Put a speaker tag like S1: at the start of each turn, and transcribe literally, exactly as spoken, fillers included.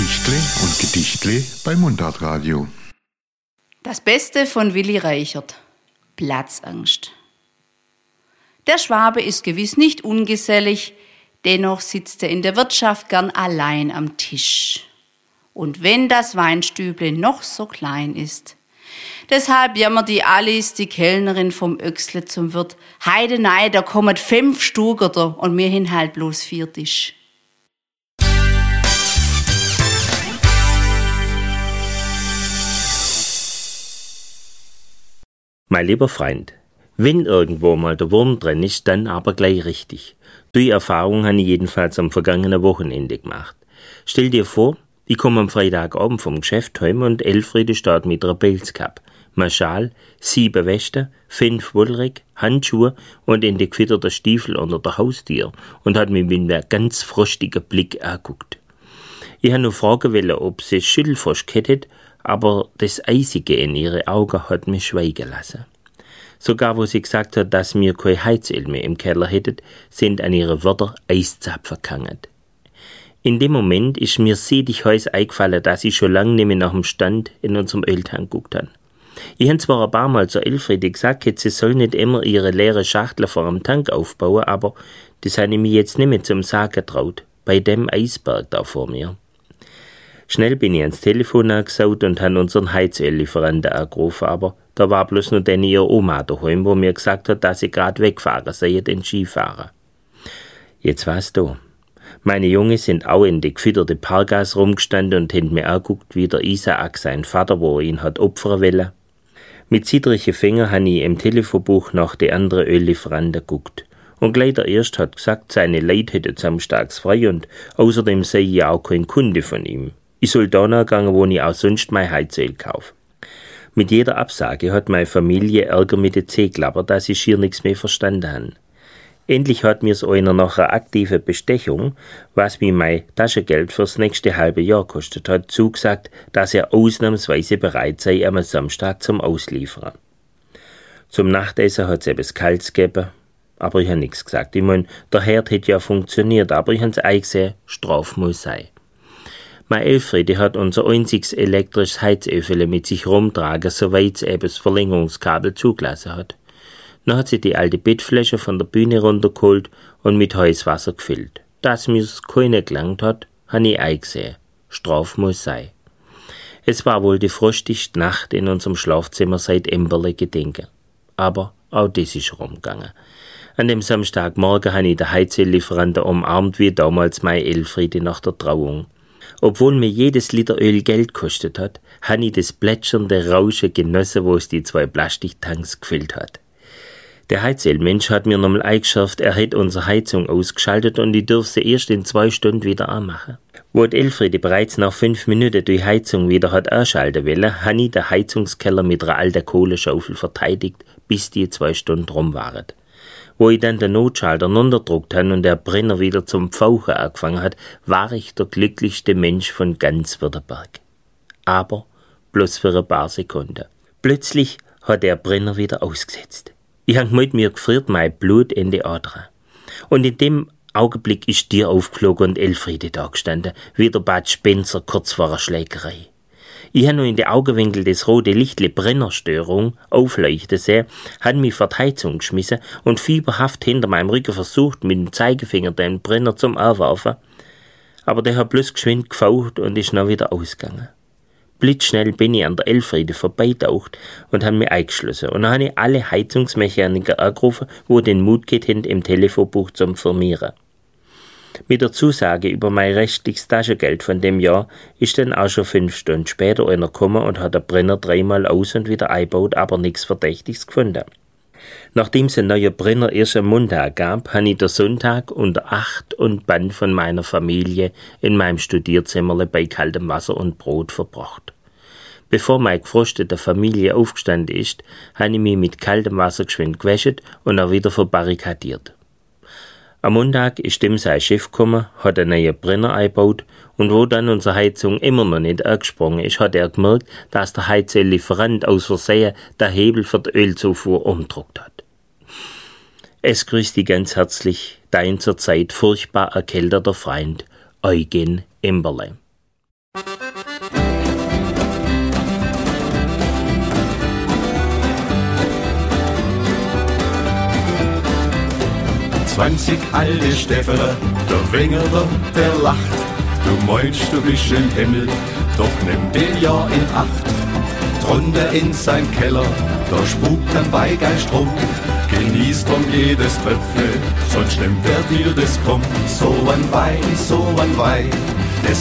S1: Geschichtle und Gedichtle bei Mundartradio.
S2: Das Beste von Willi Reichert. Platzangst. Der Schwabe ist gewiss nicht ungesellig, dennoch sitzt er in der Wirtschaft gern allein am Tisch. Und wenn das Weinstüble noch so klein ist. Deshalb jammert die Alice, die Kellnerin vom Öxle zum Wirt. Heide nei, da kommen fünf Stugerter und mir hin halt bloß vier Tisch.
S3: Mein lieber Freund, wenn irgendwo mal der Wurm drin ist, dann aber gleich richtig. Die Erfahrung habe ich jedenfalls am vergangenen Wochenende gemacht. Stell dir vor, ich komme am Freitagabend vom Geschäft heim und Elfriede steht mit einer Pelzkappe, Schal, sieben Westen, fünf Wollröcke, Handschuhe und in die gefitterten Stiefel unter der Haustür und hat mich mit einem ganz frostigen Blick angeguckt. Ich habe nur fragen wollen, ob sie Schüttelfrost hätte, aber das Eisige in ihre Augen hat mich schweigen lassen. Sogar wo sie gesagt hat, dass wir kein Heizöl mehr im Keller hätten, sind an ihre Wörter Eiszapfen gehangen. In dem Moment ist mir sedig heiß eingefallen, dass ich schon lange nicht mehr nach dem Stand in unserem Öltank geguckt habe. Ich habe zwar ein paar Mal zur Elfriede gesagt, sie soll nicht immer ihre leere Schachtel vor dem Tank aufbauen, aber das habe ich mir jetzt nicht mehr zum Sagen getraut, bei dem Eisberg da vor mir. Schnell bin ich ans Telefon angesaut und habe unseren Heizöllieferanten angerufen, aber da war bloß nur dann ihre Oma daheim, wo mir gesagt hat, dass sie gerade wegfahren sei, den Skifahren. Jetzt war's da. Meine Jungs sind auch in die gefitterte Parkgasse rumgestanden und haben mir angeguckt, wie der Isaak, sein Vater, wo ihn hat opfern wollen. Mit zittrigen Fingern habe ich im Telefonbuch nach den anderen Öllieferanten geguckt. Und gleich der Erste hat gesagt, seine Leute hätten samstags frei und außerdem sei ich auch kein Kunde von ihm. Ich soll da nachgehen, wo ich auch sonst mein Heizöl kaufe. Mit jeder Absage hat meine Familie Ärger mit den Zeh klappert, dass ich schier nichts mehr verstanden habe. Endlich hat mir's einer nach einer aktiven Bestechung, was mir mein Taschengeld fürs nächste halbe Jahr kostet hat, zugesagt, dass er ausnahmsweise bereit sei, am Samstag zum Ausliefern. Zum Nachtessen hat's etwas Kaltes gegeben, aber ich habe nichts gesagt. Ich mein, der Herd hätte ja funktioniert, aber ich hab's eingesehen, Straf muss sein. Meine Elfriede hat unser einziges elektrisches Heizöfele mit sich rumtragen, soweit sie eben das Verlängerungskabel zugelassen hat. Dann hat sie die alte Bettfläche von der Bühne runtergeholt und mit Heißwasser gefüllt. Dass mir's keine gelangt hat, habe ich eingesehen. Straf muss sein. Es war wohl die frostigste Nacht in unserem Schlafzimmer seit Emberle Gedenken. Aber auch das ist rumgegangen. An dem Samstagmorgen habe ich den Heizöllieferanten umarmt wie damals meine Elfriede nach der Trauung. Obwohl mir jedes Liter Öl Geld kostet hat, habe ich das plätschernde Rauschen genossen, wo es die zwei Plastiktanks gefüllt hat. Der Heizölmensch hat mir nochmal eingeschärft, er hätte unsere Heizung ausgeschaltet und ich dürfte sie erst in zwei Stunden wieder anmachen. Wo die Elfriede bereits nach fünf Minuten die Heizung wieder hat anschalten wollen, habe ich den Heizungskeller mit einer alten Kohlenschaufel verteidigt, bis die zwei Stunden rum waren. Wo ich dann den Notschalter runterdruckt habe und der Brenner wieder zum Pfauchen angefangen hat, war ich der glücklichste Mensch von ganz Württemberg. Aber bloß für ein paar Sekunden. Plötzlich hat der Brenner wieder ausgesetzt. Ich habe mit mir gefriert mein Blut in die Adern. Und in dem Augenblick ist dir aufgeflogen und Elfriede da gestanden, wie der Bad Spencer kurz vor einer Schlägerei. Ich habe nur in die Augenwinkel das rote Lichtle Brennerstörung aufleuchten sehen, habe mich vor die Heizung geschmissen und fieberhaft hinter meinem Rücken versucht, mit dem Zeigefinger den Brenner zum Anwerfen. Aber der hat bloß geschwind gefaucht und ist noch wieder ausgegangen. Blitzschnell bin ich an der Elfriede vorbeigetaucht und habe mich eingeschlossen. Und dann habe ich alle Heizungsmechaniker angerufen, wo den Mut gehabt haben, im Telefonbuch zum Firmieren. Mit der Zusage über mein restliches Taschengeld von dem Jahr ist dann auch schon fünf Stunden später einer gekommen und hat den Brenner dreimal aus und wieder eingebaut, aber nichts Verdächtiges gefunden. Nachdem es einen neuen Brenner erst am Montag gab, habe ich den Sonntag unter Acht und Bann von meiner Familie in meinem Studierzimmerle bei kaltem Wasser und Brot verbracht. Bevor meine gefrostete Familie aufgestanden ist, habe ich mich mit kaltem Wasser geschwind gewäscht und auch wieder verbarrikadiert. Am Montag ist dem sein Chef gekommen, hat einen neuen Brenner eingebaut und wo dann unsere Heizung immer noch nicht angesprungen ist, hat er gemerkt, dass der Heizöllieferant aus Versehen den Hebel für die Ölzufuhr umgedruckt hat. Es grüßt dich ganz herzlich, dein zurzeit furchtbar erkälteter Freund Eugen Emberle.
S4: zwanzig alte Steffeler, der Wengerer, der lacht. Du meinst, du bist im Himmel, doch nimm den ja in Acht. Drunter in sein Keller, da spukt ein Weihgeist rum. Genießt drum jedes Tröpfle, sonst nimmt er dir das Krumm. So ein Weih, so ein Weih,